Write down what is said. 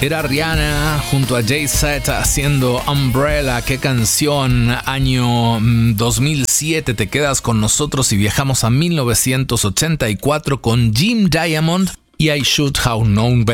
Era Rihanna junto a Jay-Z haciendo Umbrella. Qué canción. Año 2007. Te quedas con nosotros y viajamos a 1984 con Jim Diamond y I Should Have Known Better.